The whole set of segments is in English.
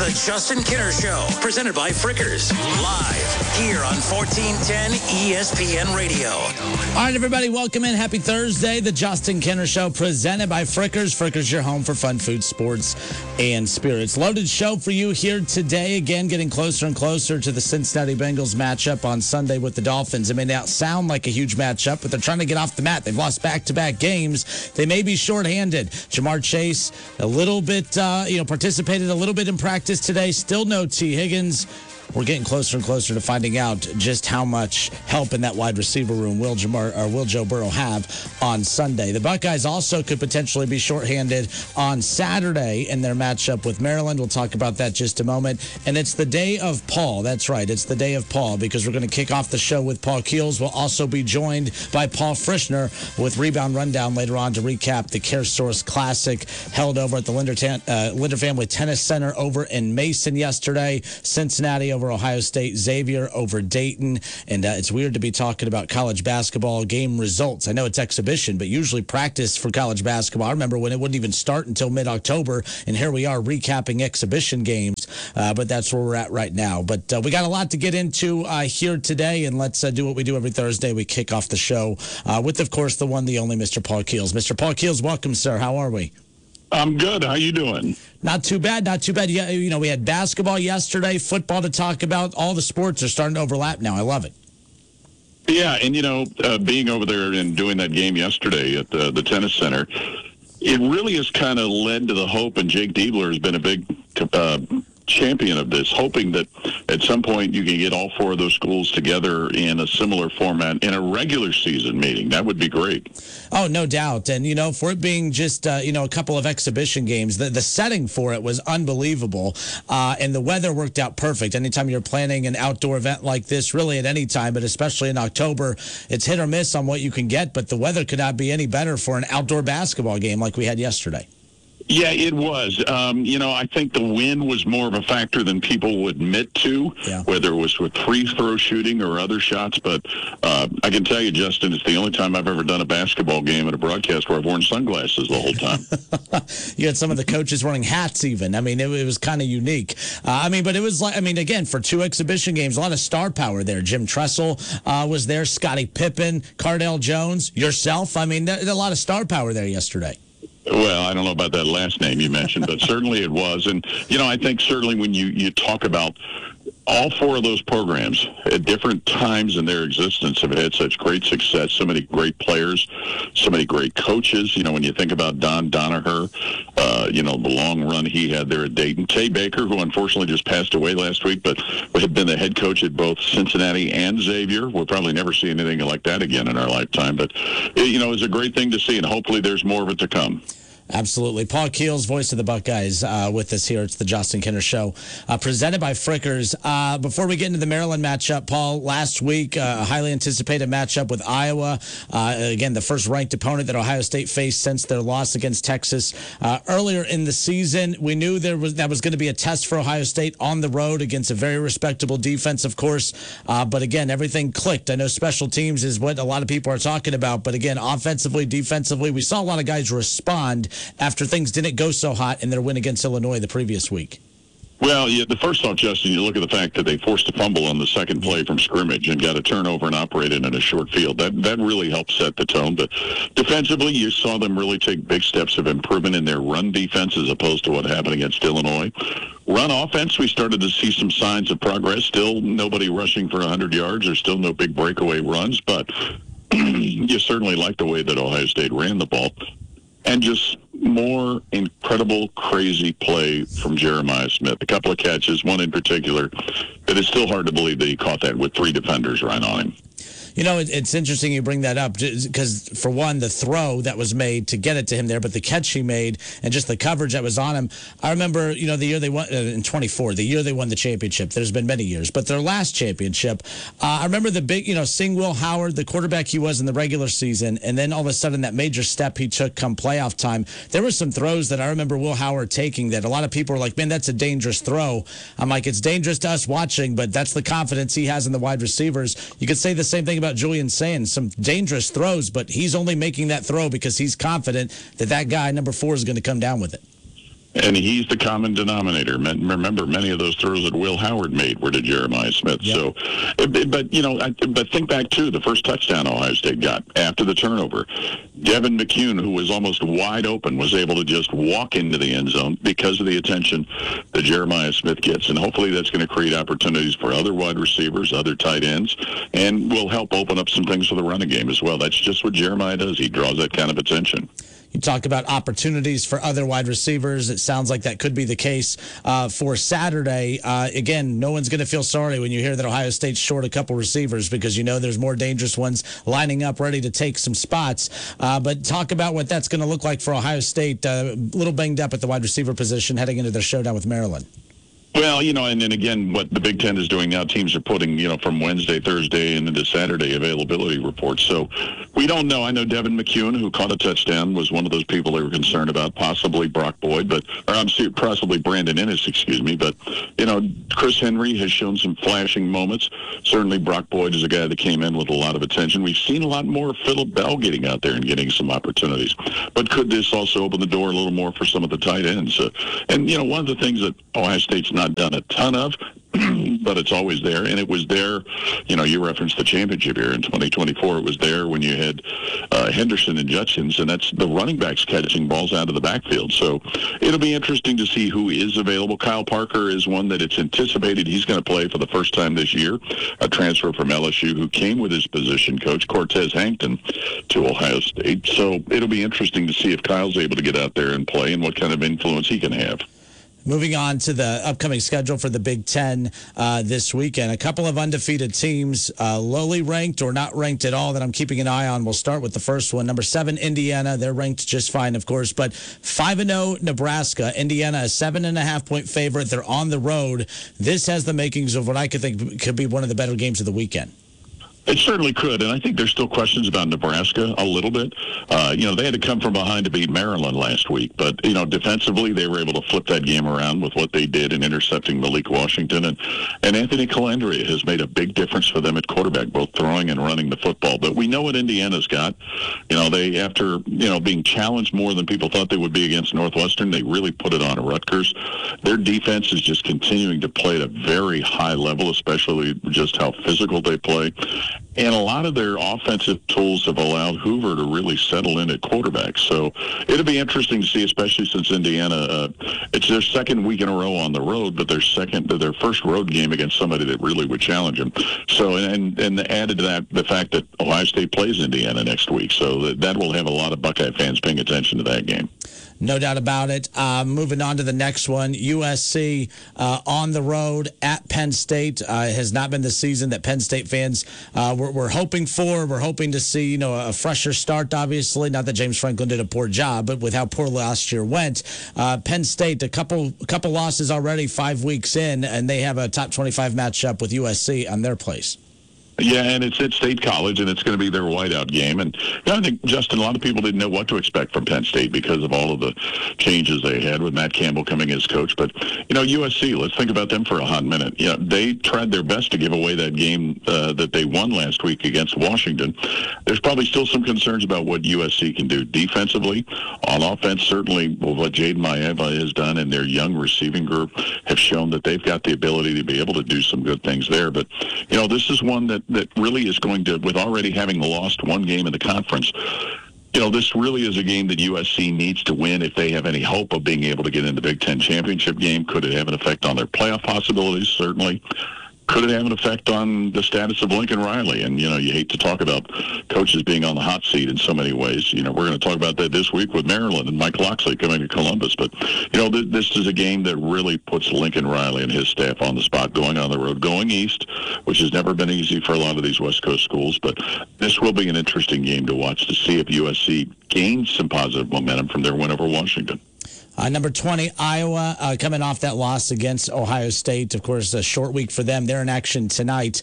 The Justin Kinner Show, presented by Frickers, live here on 1410 ESPN Radio. All right, everybody, welcome in. Happy Thursday. The Justin Kinner Show, presented by Frickers. Frickers, your home for fun food, sports, and spirits. Loaded show for you here today. Again, getting closer and closer to the Cincinnati Bengals matchup on Sunday with the Dolphins. It may not sound like a huge matchup, but they're trying to get off the mat. They've lost back-to-back games. They may be shorthanded. Jamar Chase, a little bit, participated a little bit in practice today. Still no T. Higgins. We're getting closer and closer to finding out just how much help in that wide receiver room will Joe Burrow have on Sunday. The Buckeyes also could potentially be shorthanded on Saturday in their matchup with Maryland. We'll talk about that just a moment. And it's the day of Paul. That's right. It's the day of Paul because we're going to kick off the show with Paul Keels. We'll also be joined by Paul Frischner with Rebound Rundown later on to recap the CareSource Classic held over at the Linder Family Tennis Center over in Mason yesterday. Cincinnati over Ohio State, Xavier over Dayton, and it's weird to be talking about college basketball game results. I know it's exhibition, but usually practice for college basketball. I remember when it wouldn't even start until mid-October, and here we are recapping exhibition games, but that's where we're at right now. But we got a lot to get into here today, and let's do what we do every Thursday. We kick off the show with, of course, the one, the only Mr. Paul Keels. Mr. Paul Keels, welcome, sir. How are we? I'm good. How you doing? Not too bad, not too bad. Yeah, we had basketball yesterday, football to talk about. All the sports are starting to overlap now. I love it. Yeah, and, being over there and doing that game yesterday at the tennis center, it really has kind of led to the hope, and Jake Diebler has been a big champion of this, hoping that at some point you can get all four of those schools together in a similar format in a regular season meeting. That would be great. Oh, no doubt. And, for it being just, a couple of exhibition games, the setting for it was unbelievable. And the weather worked out perfect. Anytime you're planning an outdoor event like this, really at any time, but especially in October, it's hit or miss on what you can get. But the weather could not be any better for an outdoor basketball game like we had yesterday. Yeah, it was. I think the wind was more of a factor than people would admit to, whether it was with free throw shooting or other shots. But I can tell you, Justin, it's the only time I've ever done a basketball game at a broadcast where I've worn sunglasses the whole time. You had some of the coaches wearing hats even. I mean, it was kind of unique. But it was again, for two exhibition games, a lot of star power there. Jim Tressel was there, Scottie Pippen, Cardale Jones, yourself. A lot of star power there yesterday. Well, I don't know about that last name you mentioned, but certainly it was. And, I think certainly when you talk about all four of those programs at different times in their existence have had such great success, so many great players, so many great coaches. When you think about Don Danaher, the long run he had there at Dayton. Tay Baker, who unfortunately just passed away last week, but had been the head coach at both Cincinnati and Xavier. We'll probably never see anything like that again in our lifetime. But, it's a great thing to see, and hopefully there's more of it to come. Absolutely. Paul Keels, voice of the Buckeyes, with us here. It's the Justin Kinner Show, presented by Frickers. Before we get into the Maryland matchup, Paul, last week, a highly anticipated matchup with Iowa. Again, the first ranked opponent that Ohio State faced since their loss against Texas earlier in the season. We knew that was going to be a test for Ohio State on the road against a very respectable defense, of course. But again, everything clicked. I know special teams is what a lot of people are talking about. But again, offensively, defensively, we saw a lot of guys respond after things didn't go so hot in their win against Illinois the previous week. Well, the first off, Justin, you look at the fact that they forced a fumble on the second play from scrimmage and got a turnover and operated in a short field. That really helped set the tone. But defensively, you saw them really take big steps of improvement in their run defense as opposed to what happened against Illinois. Run offense, we started to see some signs of progress. Still nobody rushing for 100 yards. There's still no big breakaway runs. But you certainly like the way that Ohio State ran the ball. And just more incredible, crazy play from Jeremiah Smith. A couple of catches, one in particular, that is still hard to believe that he caught that with three defenders right on him. It's interesting you bring that up because, for one, the throw that was made to get it to him there, but the catch he made and just the coverage that was on him. I remember, the year they won in 24, the year they won the championship. There's been many years, but their last championship, I remember the big, seeing Will Howard, the quarterback he was in the regular season, and then all of a sudden that major step he took come playoff time. There were some throws that I remember Will Howard taking that a lot of people were like, man, that's a dangerous throw. I'm like, it's dangerous to us watching, but that's the confidence he has in the wide receivers. You could say the same thing about Julian Sands, some dangerous throws, but he's only making that throw because he's confident that guy, number 4, is going to come down with it. And he's the common denominator. Remember, many of those throws that Will Howard made were to Jeremiah Smith. Yep. So, but think back to the first touchdown Ohio State got after the turnover. Devin McCune, who was almost wide open, was able to just walk into the end zone because of the attention that Jeremiah Smith gets. And hopefully that's going to create opportunities for other wide receivers, other tight ends, and will help open up some things for the running game as well. That's just what Jeremiah does. He draws that kind of attention. You talk about opportunities for other wide receivers. It sounds like that could be the case for Saturday. Again, no one's going to feel sorry when you hear that Ohio State's short a couple receivers because you know there's more dangerous ones lining up ready to take some spots. But talk about what that's going to look like for Ohio State. A little banged up at the wide receiver position heading into their showdown with Maryland. Well, and then again, what the Big Ten is doing now, teams are putting, from Wednesday, Thursday, and into Saturday availability reports. So we don't know. I know Devin McCune, who caught a touchdown, was one of those people they were concerned about, possibly Brock Boyd, possibly Brandon Inniss, excuse me. But, Chris Henry has shown some flashing moments. Certainly Brock Boyd is a guy that came in with a lot of attention. We've seen a lot more of Phillip Bell getting out there and getting some opportunities. But could this also open the door a little more for some of the tight ends? One of the things that Ohio State's not done a ton of, but it's always there. And it was there, you referenced the championship year in 2024. It was there when you had Henderson and Judkins, and that's the running backs catching balls out of the backfield. So it'll be interesting to see who is available. Kyle Parker is one that it's anticipated he's going to play for the first time this year, a transfer from LSU who came with his position coach, Cortez Hankton, to Ohio State. So it'll be interesting to see if Kyle's able to get out there and play and what kind of influence he can have. Moving on to the upcoming schedule for the Big Ten this weekend. A couple of undefeated teams, lowly ranked or not ranked at all, that I'm keeping an eye on. We'll start with the first one. Number 7, Indiana. They're ranked just fine, of course, but 5-0 Nebraska. Indiana, a 7.5-point favorite. They're on the road. This has the makings of what I could think could be one of the better games of the weekend. It certainly could, and I think there's still questions about Nebraska a little bit. They had to come from behind to beat Maryland last week, but, defensively they were able to flip that game around with what they did in intercepting Malik Washington, and Anthony Calandria has made a big difference for them at quarterback, both throwing and running the football. But we know what Indiana's got. They, after, being challenged more than people thought they would be against Northwestern, they really put it on Rutgers. Their defense is just continuing to play at a very high level, especially just how physical they play. And a lot of their offensive tools have allowed Hoover to really settle in at quarterback. So it'll be interesting to see, especially since Indiana, it's their second week in a row on the road, but their first road game against somebody that really would challenge them. So, and added to that, the fact that Ohio State plays Indiana next week. So that will have a lot of Buckeye fans paying attention to that game. No doubt about it. Moving on to the next one, USC on the road at Penn State. Has not been the season that Penn State fans were hoping for. We're hoping to see, a fresher start, obviously. Not that James Franklin did a poor job, but with how poor last year went. Penn State, a couple losses already 5 weeks in, and they have a top 25 matchup with USC on their place. Yeah, and it's at State College, and it's going to be their whiteout game. And I think, Justin, a lot of people didn't know what to expect from Penn State because of all of the changes they had with Matt Campbell coming as coach. But, USC, let's think about them for a hot minute. They tried their best to give away that game that they won last week against Washington. There's probably still some concerns about what USC can do defensively. On offense, certainly what Jaden Maeva has done and their young receiving group have shown that they've got the ability to be able to do some good things there. But, this is one that really is going to, with already having lost one game in the conference, this really is a game that USC needs to win if they have any hope of being able to get in the Big Ten championship game. Could it have an effect on their playoff possibilities? Certainly. Could it have an effect on the status of Lincoln Riley? And, you hate to talk about coaches being on the hot seat in so many ways. We're going to talk about that this week with Maryland and Mike Locksley coming to Columbus. But, this is a game that really puts Lincoln Riley and his staff on the spot, going on the road, going east, which has never been easy for a lot of these West Coast schools. But this will be an interesting game to watch to see if USC gains some positive momentum from their win over Washington. Number 20, Iowa, coming off that loss against Ohio State. Of course, a short week for them. They're in action tonight,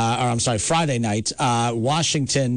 Friday night. Washington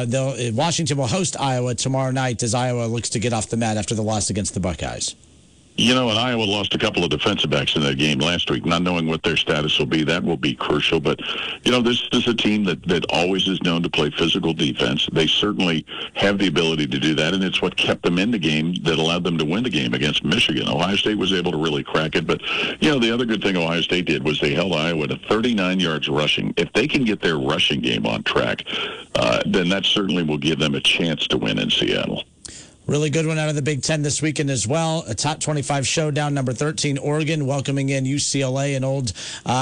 will host Iowa tomorrow night as Iowa looks to get off the mat after the loss against the Buckeyes. You know, and Iowa lost a couple of defensive backs in that game last week, not knowing what their status will be. That will be crucial. But, you know, this is a team that always is known to play physical defense. They certainly have the ability to do that, and it's what kept them in the game that allowed them to win the game against Michigan. Ohio State was able to really crack it. But, you know, the other good thing Ohio State did was they held Iowa to 39 yards rushing. If they can get their rushing game on track, then that certainly will give them a chance to win in Seattle. Really good one out of the Big Ten this weekend as well. A top 25 showdown, number 13, Oregon, welcoming in UCLA, an old,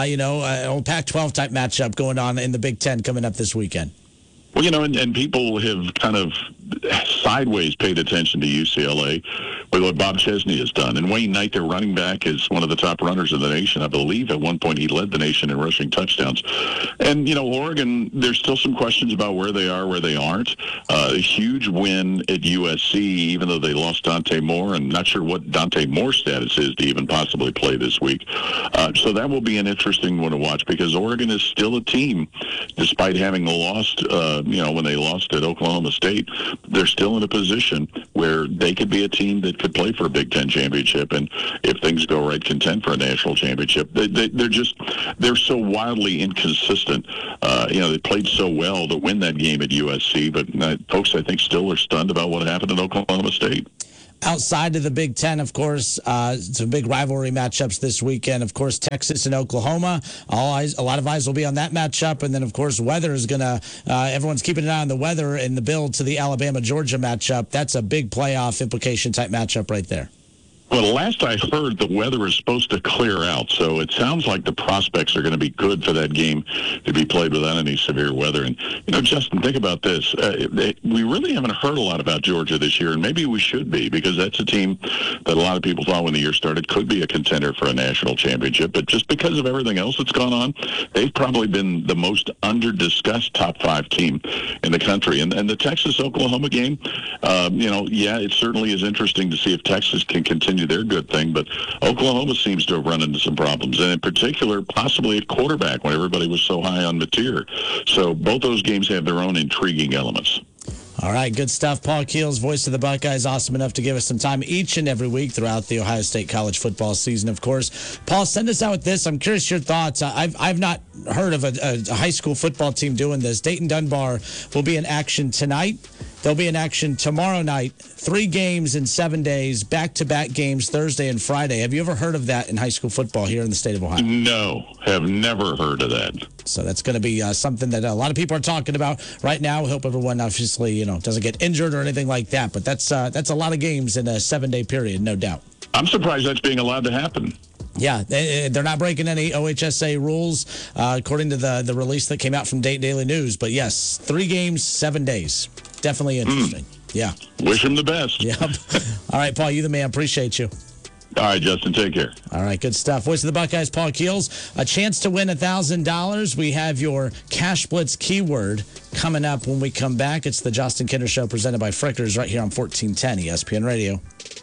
old Pac-12 type matchup going on in the Big Ten coming up this weekend. Well, you know, and people have kind of sideways paid attention to UCLA with what Bob Chesney has done. And Wayne Knight, their running back, is one of the top runners in the nation. I believe at one point he led the nation in rushing touchdowns. And, you know, Oregon, there's still some questions about where they are, where they aren't. A huge win at USC, even though they lost Dante Moore, and not sure what Dante Moore's status is to even possibly play this week. So that will be an interesting one to watch because Oregon is still a team, despite having lost, when they lost at Oklahoma State, they're still in a position where they could be a team that could play for a Big Ten championship, and if things go right, contend for a national championship. They're so wildly inconsistent. They played so well to win that game at USC, but folks, I think, still are stunned about what happened at Oklahoma State. Outside of the Big Ten, of course, some big rivalry matchups this weekend. Of course, Texas and Oklahoma. A lot of eyes will be on that matchup. And then, of course, weather is going to everyone's keeping an eye on the weather in the build to the Alabama-Georgia matchup. That's a big playoff implication type matchup right there. Well, last I heard, the weather is supposed to clear out, so it sounds like the prospects are going to be good for that game to be played without any severe weather. And, you know, Justin, think about this. We really haven't heard a lot about Georgia this year, and maybe we should be, because that's a team that a lot of people thought when the year started could be a contender for a national championship. But just because of everything else that's gone on, they've probably been the most under-discussed top 5 team in the country. And the Texas-Oklahoma game, it certainly is interesting to see if Texas can continue their good thing, but Oklahoma seems to have run into some problems, and in particular, possibly at quarterback when everybody was so high on Mateer. So both those games have their own intriguing elements. All right, good stuff. Paul Keels, voice of the Buckeyes, awesome enough to give us some time each and every week throughout the Ohio State college football season, of course. Paul, send us out with this. I'm curious your thoughts. I've not heard of a high school football team doing this. Dayton Dunbar will be in action tonight. They'll be in action tomorrow night. 3 games in 7 days, back-to-back games Thursday and Friday. Have you ever heard of that in high school football here in the state of Ohio? No, have never heard of that. So that's going to be something that a lot of people are talking about right now. We hope everyone obviously, doesn't get injured or anything like that. But that's a lot of games in a 7-day period, no doubt. I'm surprised that's being allowed to happen. Yeah, they're not breaking any OHSA rules, according to the release that came out from Dayton Daily News. But yes, 3 games, 7 days. Definitely interesting. Yeah. Wish them the best. Yep. All right, Paul, you the man. Appreciate you. All right, Justin, take care. All right, good stuff. Voice of the Buckeyes, Paul Keels. A chance to win $1,000. We have your Cash Blitz keyword coming up when we come back. It's the Justin Kinder Show presented by Frickers right here on 1410 ESPN Radio.